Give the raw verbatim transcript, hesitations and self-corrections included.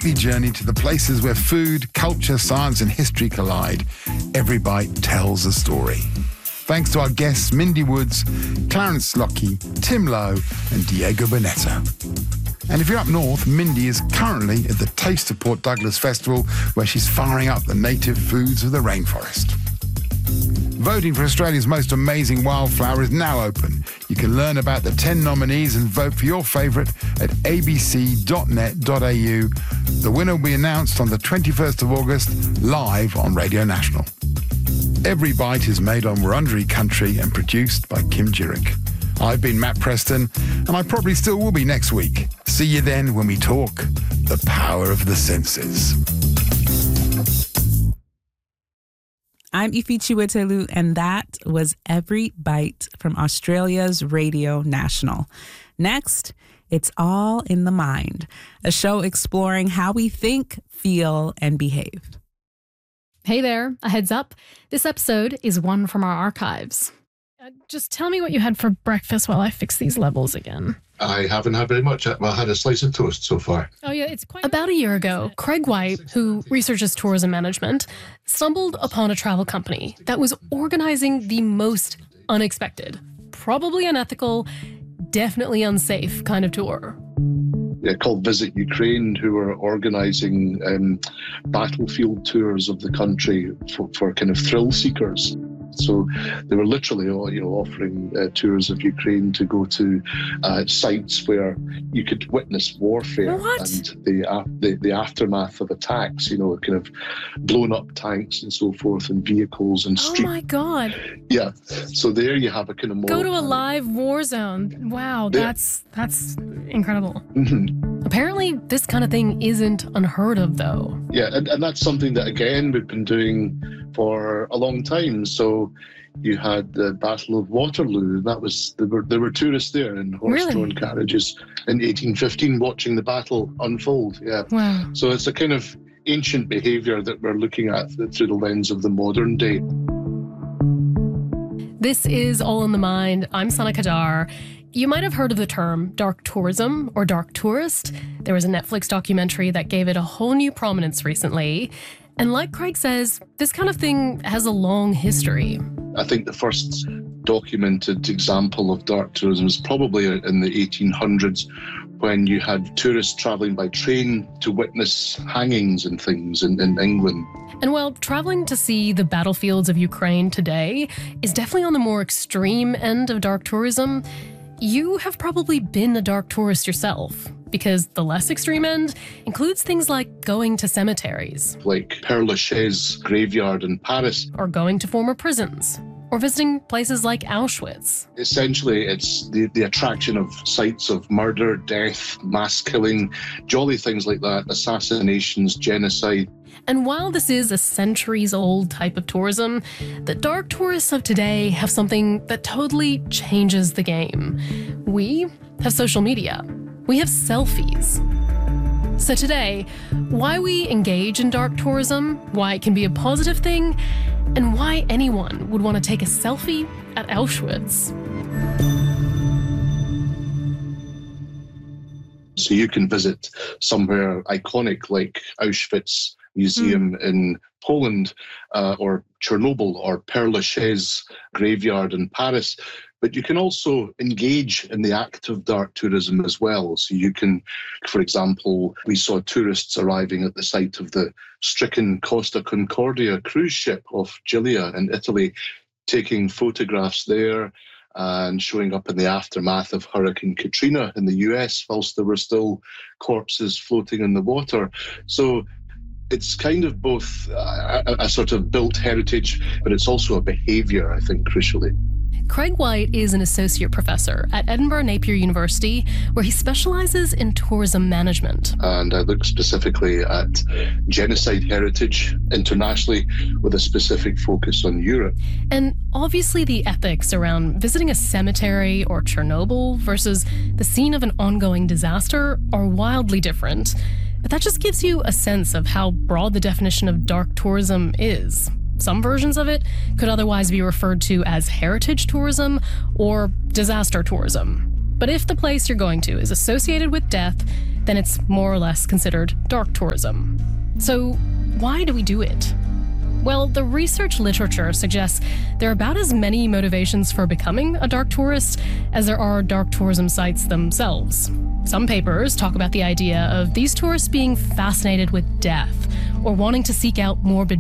weekly journey to the places where food, culture, science and history collide. Every bite tells a story. Thanks to our guests Mindy Woods, Clarence Lockey, Tim Lowe and Diego Boneta. And if you're up north, Mindy is currently at the Taste of Port Douglas Festival, where she's firing up the native foods of the rainforest. Voting for Australia's most amazing wildflower is now open. You can learn about the ten nominees and vote for your favourite at a b c dot net dot a u. The winner will be announced on the twenty-first of August, live on Radio National. Every Bite is made on Wurundjeri country and produced by Kim Jurick. I've been Matt Preston, and I probably still will be next week. See you then when we talk the power of the senses. I'm Ifi Chiwetelu, and that was Every Bite from Australia's Radio National. Next, It's All in the Mind, a show exploring how we think, feel, and behave. Hey there, a heads up. This episode is one from our archives. Uh, just tell me what you had for breakfast while I fix these levels again. I haven't had very much. Well, I had a slice of toast so far. Oh, yeah, it's quite... About a year ago, Craig White, who researches tourism management, stumbled upon a travel company that was organizing the most unexpected, probably unethical, definitely unsafe kind of tour. Yeah, called Visit Ukraine, who were organising um, battlefield tours of the country for, for kind of thrill seekers. So they were literally, you know, offering uh, tours of Ukraine to go to uh, sites where you could witness warfare what? and the, uh, the the aftermath of attacks. You know, kind of blown up tanks and so forth, and vehicles and street. Oh my God! Yeah. So there you have a kind of more go to a live war zone. Wow, yeah. that's that's incredible. Mm-hmm. Apparently, this kind of thing isn't unheard of, though. Yeah, and, and that's something that, again, we've been doing for a long time. So you had the Battle of Waterloo. That was there were there were tourists there in horse-drawn Really? carriages in eighteen fifteen watching the battle unfold. Yeah. Wow. So it's a kind of ancient behaviour that we're looking at through the lens of the modern day. This is All in the Mind. I'm Sana Kadar. You might have heard of the term dark tourism or dark tourist. There was a Netflix documentary that gave it a whole new prominence recently. And like Craig says, this kind of thing has a long history. I think the first documented example of dark tourism was probably in the eighteen hundreds, when you had tourists travelling by train to witness hangings and things in, in England. And while traveling to see the battlefields of Ukraine today is definitely on the more extreme end of dark tourism, you have probably been a dark tourist yourself, because the less extreme end includes things like going to cemeteries. Like Père Lachaise graveyard in Paris. Or going to former prisons. Or visiting places like Auschwitz. Essentially, it's the, the attraction of sites of murder, death, mass killing, jolly things like that, assassinations, genocide. And while this is a centuries-old type of tourism, the dark tourists of today have something that totally changes the game. We have social media. We have selfies. So today, why we engage in dark tourism, why it can be a positive thing, and why anyone would want to take a selfie at Auschwitz. So you can visit somewhere iconic like Auschwitz Museum mm. in Poland, uh, or Chernobyl, or Père Lachaise graveyard in Paris. But you can also engage in the act of dark tourism as well. So you can, for example, we saw tourists arriving at the site of the stricken Costa Concordia cruise ship off Gilia in Italy, taking photographs there and showing up in the aftermath of Hurricane Katrina in the U S, whilst there were still corpses floating in the water. So it's kind of both a, a sort of built heritage, but it's also a behaviour, I think, crucially. Craig White is an associate professor at Edinburgh Napier University, where he specialises in tourism management. And I look specifically at genocide heritage internationally, with a specific focus on Europe. And obviously the ethics around visiting a cemetery or Chernobyl versus the scene of an ongoing disaster are wildly different. But that just gives you a sense of how broad the definition of dark tourism is. Some versions of it could otherwise be referred to as heritage tourism or disaster tourism. But if the place you're going to is associated with death, then it's more or less considered dark tourism. So why do we do it? Well, the research literature suggests there are about as many motivations for becoming a dark tourist as there are dark tourism sites themselves. Some papers talk about the idea of these tourists being fascinated with death or wanting to seek out morbid